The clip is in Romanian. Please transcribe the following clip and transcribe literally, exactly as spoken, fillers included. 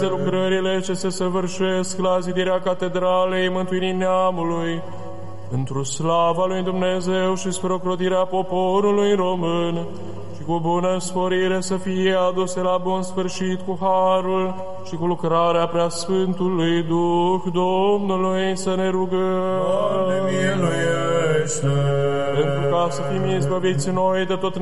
realizeze lucrările ce se săvârșesc la zidirea Catedralei Mântuirii Neamului, într-o slava lui Dumnezeu și spre ocrotirea poporului român, și cu bună sporire să fie aduse la bun sfârșit cu harul și cu lucrarea Preasfântului Duh Domnului să ne rugăm. Doamne, miluiește! Pentru ca să fim izbăviți noi de tot